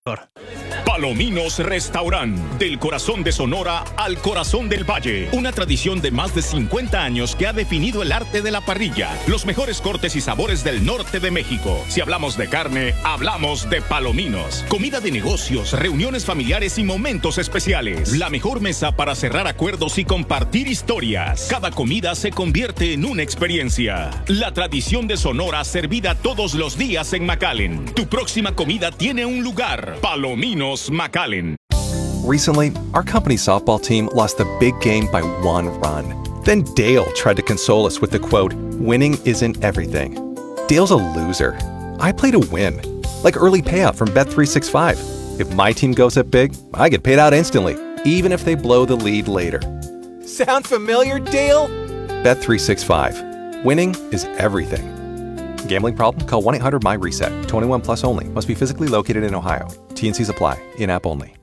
Palominos Restaurant, del corazón de Sonora al corazón del Valle. Una tradición de más de 50 años que ha definido el arte de la parrilla. Los mejores cortes y sabores del norte de México. Si hablamos de carne, hablamos de Palominos. Comida de negocios, reuniones familiares y momentos especiales. La mejor mesa para cerrar acuerdos y compartir historias. Cada comida se convierte en una experiencia. La tradición de Sonora servida todos los días en McAllen. Tu próxima comida tiene un lugar. Palominos McAllen. Recently, our company's softball team lost the big game by 1 run. Then Dale tried to console us with the quote, "Winning isn't everything." Dale's a loser. I play to win. Like early payout from Bet365. If my team goes up big, I get paid out instantly, even if they blow the lead later. Sound familiar, Dale? Bet365. Winning is everything. Gambling problem? Call 1-800-MY-RESET. 21 plus only. Must be physically located in Ohio. T&Cs apply. In-app only.